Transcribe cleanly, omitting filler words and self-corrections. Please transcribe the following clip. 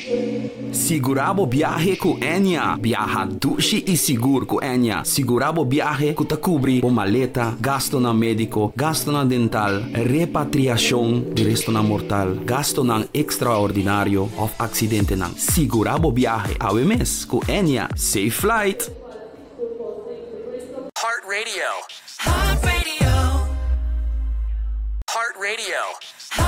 Segurabo viaje com Enya. Viaja dushi e seguro com Enya. Segurabo viaje que te cobri o maleta, gasto na médico, gasto na dental, repatriação de resto na mortal, gasto na extraordinário of acidente na. Segurabo viaje. Awe mes com Enya. Safe flight. Heart Radio. Heart Radio. Heart Radio.